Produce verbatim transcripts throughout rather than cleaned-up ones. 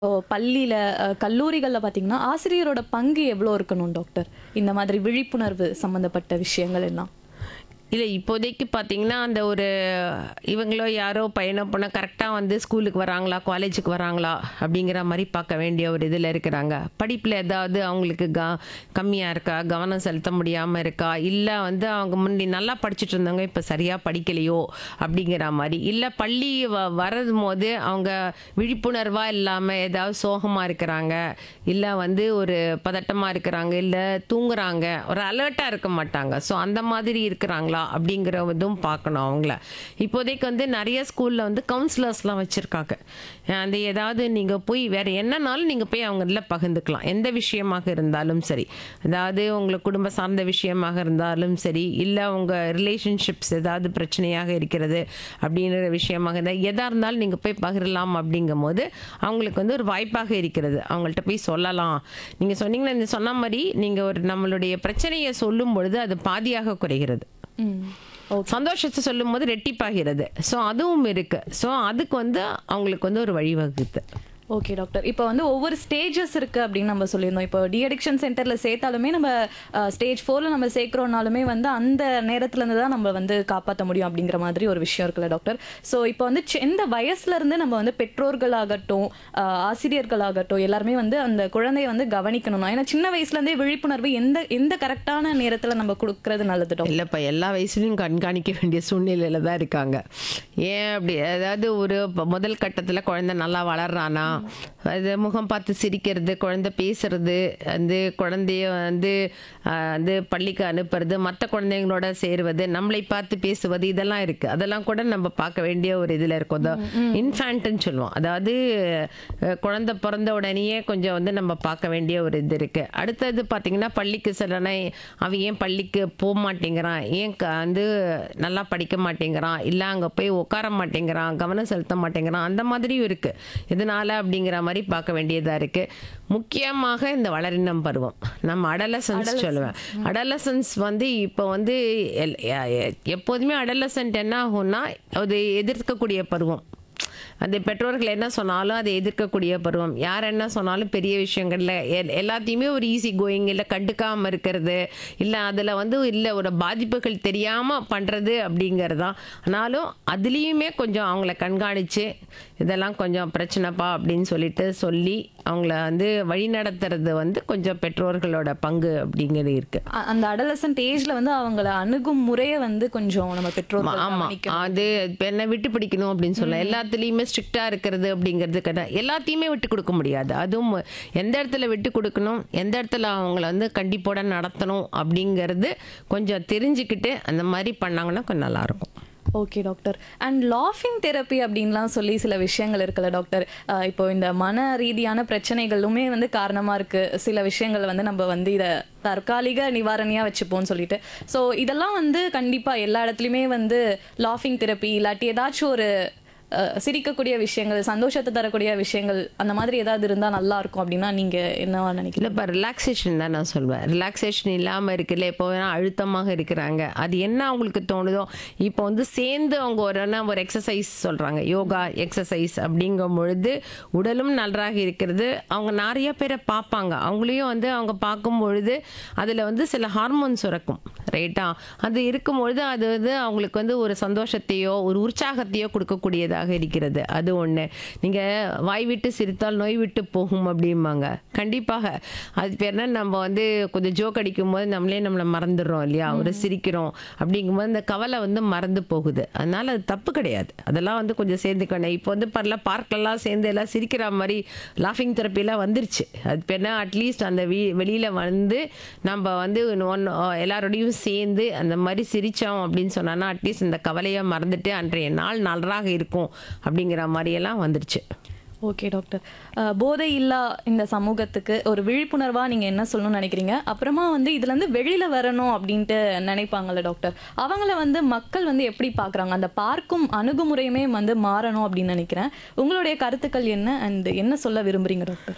இப்போ பள்ளியில, அ கல்லூரிகள்ல பார்த்தீங்கன்னா, ஆசிரியரோட பங்கு எவ்வளோ இருக்கணும் டாக்டர்? இந்த மாதிரி விழிப்புணர்வு சம்மந்தப்பட்ட விஷயங்கள் எல்லாம். இல்ல இப்போதைக்கு பார்த்தீங்கன்னா, அந்த ஒரு இவங்களோ யாரோ பையனோ பொண்ணோ கரெக்ட்டா வந்து ஸ்கூலுக்கு வராங்களா, காலேஜுக்கு வராங்களா அப்படிங்கிற மாரி பார்க்க வேண்டிய ஒரு இதில இருக்கிறாங்க. படிப்புல ஏதாவது அவங்களுக்கு க கம்மியா இருக்கா, கவனம் செலுத்த முடியாம இருக்கா, இல்ல வந்து அவங்க முந்தி நல்லா படிச்சுட்டு இருந்தவங்க இப்ப சரியா படிக்கலையோ அப்படிங்கிற மாரி. இல்ல பள்ளி வ வரும்போது அவங்க விழிப்புணர்வா இல்லாம ஏதாவது சோகமா இருக்கிறாங்க, இல்ல வந்து ஒரு பதட்டமா இருக்கிறாங்க, இல்ல தூங்குறாங்க, ஒரு அலர்ட்டா இருக்க மாட்டாங்க. ஸோ அந்த மாதிரி இருக்கிறாங்களா அப்படிங்கிற இதுவும் பார்க்கணும் அவங்கள. இப்போதைக்கு வந்து நிறைய ஸ்கூல்ல வந்து கவுன்சிலர்ஸ்லாம் வச்சிருக்காங்க. அந்த ஏதாவது நீங்க போய் வேற என்னன்னாலும் நீங்க போய் அவங்கள்ல பகிர்ந்துக்கலாம். எந்த விஷயமாக இருந்தாலும் சரி. அதாவது உங்க குடும்ப சார்ந்த விஷயமாக இருந்தாலும் சரி, இல்ல உங்க ரிலேஷன்ஷிப்ஸ் ஏதாவது பிரச்சனையாக இருக்கிறது அப்படிங்கிற விஷயமாக இருந்தால் எதா இருந்தாலும் நீங்க போய் பகிரலாம் அப்படிங்கும்போது அவங்களுக்கு வந்து ஒரு வாய்ப்பாக இருக்கிறது. அவங்கள்ட்ட போய் சொல்லலாம். நீங்க சொன்னீங்கன்னா இந்த சொன்ன மாரி நீங்க ஒரு நம்மளுடைய பிரச்சனையை சொல்லும் பொழுது அது பாதியாக குறைகிறது. ம். ஓகே. சந்தோஷத்தை சொல்லும்போது ரெட்டிப்பாகிறது. ஸோ அதுவும் இருக்கு. ஸோ அதுக்கு வந்து அவங்களுக்கு வந்து ஒரு வழிவகுக்குது. Okay doctor. இப்போ வந்து ஒவ்வொரு ஸ்டேஜஸ் இருக்கு அப்படின்னு நம்ம சொல்லியிருந்தோம். இப்போ டி அடிக்ஷன் சென்டர்ல சேர்த்தாலுமே நம்ம அ ஸ்டேஜ் நான்குல நம்ம சேர்க்கிறோம்னாலுமே வந்து அந்த நேரத்துல இருந்து தான் நம்ம வந்து காப்பாத்த முடியும் அப்படிங்கிற மாதிரி ஒரு விஷயம் இருக்குல்ல டாக்டர். ஸோ இப்போ வந்து சி எந்த வயசுல இருந்து நம்ம வந்து பெற்றோர்களாகட்டும், அ ஆசிரியர்களாகட்டும் எல்லாருமே வந்து அந்த குழந்தைய வந்து கவனிக்கணும். ஏன்னா சின்ன வயசுல இருந்தே விழிப்புணர்வு எந்த எந்த கரெக்ட்டான நேரத்துல நம்ம குடுக்குறது நல்லது டாக்டர்? இல்லப்பா எல்லா வயசுலயும் கண்காணிக்க வேண்டிய சூழ்நிலையில தான் இருக்காங்க. ஏன் அப்படி அதாவது ஒரு ப- முதல் கட்டத்துல குழந்தை நல்லா வளர்றானா, அது முகம் பார்த்து சிரிக்கிறது, குழந்தை பேசுறது, வந்து குழந்தைய வந்து அஹ், வந்து பள்ளிக்கு அனுப்புறது, மற்ற குழந்தைங்களோட சேருவது, நம்மளை பார்த்து பேசுவது, இதெல்லாம் இருக்கு. அதெல்லாம் கூட நம்ம பார்க்க வேண்டிய ஒரு இதுல இருக்கும். இன்ஃபேண்ட்னு சொல்லுவோம். அதாவது அஹ், குழந்தை பிறந்த உடனேயே கொஞ்சம் வந்து நம்ம பார்க்க வேண்டிய ஒரு இது இருக்கு. அடுத்தது பார்த்தீங்கன்னா பள்ளிக்கு செல்லனா அவன் ஏன் பள்ளிக்கு போக மாட்டேங்கிறான், ஏன் க- வந்து நல்லா படிக்க மாட்டேங்கிறான், இல்லை அங்கே போய் உட்கார மாட்டேங்கிறான், கவனம் செலுத்த மாட்டேங்கிறான், அந்த மாதிரியும் இருக்கு. இதனால அப்படிங்கிற மாதிரி பார்க்க வேண்டியதா இருக்கு. முக்கியமாக இந்த வளரினம் பருவம், நம்ம அடலசன்ஸ் சொல்லுவேன். அடலசன்ஸ் வந்து இப்போ வந்து எல்- எ- எ- எப்போதுமே அடலசன்ட் என்ன ஆகும்னா அது எதிர்க்கக்கூடிய பருவம். அந்த பெற்றோர்கள் என்ன சொன்னாலும் அதை எதிர்க்கக்கூடிய பருவம். யார் என்ன சொன்னாலும் பெரிய விஷயங்கள்ல எல்- எல்லாத்தையுமே ஒரு ஈஸி கோயிங், இல்லை கண்டுக்காம இருக்கிறது, இல்லை அதில் வந்து இல்லை ஒரு பாதிப்புகள் தெரியாமல் பண்ணுறது அப்படிங்கிறது தான். ஆனாலும் அதுலேயுமே கொஞ்சம் அவங்கள கண்காணித்து இதெல்லாம் கொஞ்சம் பிரச்சனைப்பா அப்படின்னு சொல்லிட்டு சொல்லி அவங்கள வந்து வழி நடத்துறது வந்து கொஞ்சம் பெற்றோர்களோட பங்கு அப்படிங்கிறது இருக்கு. அ- அந்த அடலசன்ட் ஏஜ்ல வந்து அவங்கள அணுகும் முறையை வந்து கொஞ்சம் நம்ம பெற்றோர்கள் ஆமா கவனிக்கணும். அது இப்ப என்ன விட்டு பிடிக்கணும் அப்படின்னு சொல்லலாம். எல்லாத்துலயுமே ஸ்ட்ரிக்டா இருக்கிறது அப்படிங்கிறது கிடையாது. எல்லாத்தையுமே விட்டு கொடுக்க முடியாது. அதுவும் எந்த இடத்துல விட்டு கொடுக்கணும், எந்த இடத்துல அவங்கள வந்து கண்டிப்போட நடத்தணும் அப்படிங்கிறது கொஞ்சம் தெரிஞ்சுக்கிட்டு அந்த மாதிரி பண்ணாங்கன்னா கொஞ்சம் நல்லா இருக்கும். Okay doctor. அண்ட் லாஃபிங் தெரப்பி அப்படின்லாம் சொல்லி சில விஷயங்கள் இருக்குல்ல டாக்டர். அஹ் இப்போ இந்த மன ரீதியான பிரச்சனைகளுமே வந்து காரணமா இருக்கு. சில விஷயங்கள் வந்து நம்ம வந்து இதை தற்காலிக நிவாரணியா வச்சுப்போம்னு சொல்லிட்டு. ஸோ இதெல்லாம் வந்து கண்டிப்பா எல்லா இடத்துலையுமே வந்து லாஃபிங் தெரப்பி இல்லாட்டி ஏதாச்சும் ஒரு அஹ், சிரிக்கக்கூடிய விஷயங்கள், சந்தோஷத்தை தரக்கூடிய விஷயங்கள் அந்த மாதிரி ஏதாவது இருந்தா நல்லா இருக்கும் அப்படின்னா நீங்க என்னவா நினைக்கிறீங்க? இல்லைப்பா ரிலாக்ஸேஷன் தான் நான் சொல்வேன். ரிலாக்ஸேஷன் இல்லாமல் இருக்குல்ல, இப்போ வேணா அழுத்தமாக இருக்கிறாங்க, அது என்ன அவங்களுக்கு தோணுதோ இப்போ வந்து சேர்ந்து அவங்க ஒரு என்ன ஒரு எக்ஸசைஸ் சொல்கிறாங்க, யோகா எக்ஸசைஸ் அப்படிங்கும் பொழுது உடலும் நன்றாக இருக்கிறது. அவங்க நிறைய பேரை பார்ப்பாங்க, அவங்களையும் வந்து அவங்க பார்க்கும் பொழுது அதில் வந்து சில ஹார்மோன்ஸ் சுரக்கும், ரைட்டா? அது இருக்கும் பொழுது அது வந்து அவங்களுக்கு வந்து ஒரு சந்தோஷத்தையோ ஒரு உற்சாகத்தையோ கொடுக்கக்கூடியதாக இருக்கிறது. அது ஒன்று. நீங்கள் வாய் விட்டு சிரித்தால் நோய் விட்டு போகும் அப்படிம்பாங்க. கண்டிப்பாக அது பேர் என்ன, நம்ம வந்து கொஞ்சம் ஜோக் அடிக்கும் போது நம்மளே நம்மளை மறந்துடுறோம் இல்லையா, ஒரு சிரிக்கிறோம் அப்படிங்கும்போது அந்த கவலை வந்து மறந்து போகுது. அதனால அது தப்பு கிடையாது. அதெல்லாம் வந்து கொஞ்சம் சேர்ந்துக்கணும். இப்போ வந்து பரல பார்க்கெல்லாம் சேர்ந்து எல்லாம் சிரிக்கிற மாதிரி லாஃபிங் தெரப்பிலாம் வந்துருச்சு. அது பேர் என்ன, அட்லீஸ்ட் அந்த வீ வெளியில் வந்து நம்ம வந்து ஒன் எல்லாரோடையும் சேர்ந்து அந்த மாதிரி சிரித்தோம் அப்படின்னு சொன்னோன்னா அட்லீஸ்ட் இந்த கவலையை மறந்துட்டு அன்றைய நாள் நன்றாக இருக்கும் அப்படிங்கிற மாதிரியெல்லாம் வந்துருச்சு. Okay doctor. அஹ், போதை இல்லா இந்த சமூகத்துக்கு ஒரு விழிப்புணர்வா நீங்க என்ன சொல்லணும்னு நினைக்கிறீங்க? அப்புறமா வந்து இதுல இருந்து வெளியில வரணும் அப்படின்ட்டு நினைப்பாங்கல்ல டாக்டர், அவங்கள வந்து மக்கள் வந்து எப்படி பார்க்கறாங்க? அந்த பார்க்கும் அணுகுமுறையுமே வந்து மாறணும் அப்படின்னு நினைக்கிறேன். உங்களுடைய கருத்துக்கள் என்ன அண்ட் என்ன சொல்ல விரும்புறீங்க டாக்டர்?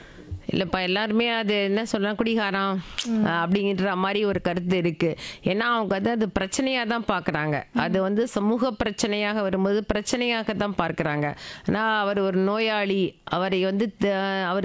இல்லைப்பா, எல்லாருமே அது என்ன சொல்கிறாங்க, குடிகாரம் அப்படிங்கிற மாதிரி ஒரு கருத்து இருக்குது. ஏன்னா அவங்க வந்து அது பிரச்சனையாக தான் பார்க்குறாங்க. அது வந்து சமூக பிரச்சனையாக வரும்போது பிரச்சனையாக தான் பார்க்குறாங்க. ஆனால் அவர் ஒரு நோயாளி, அவரை வந்து த- அவர்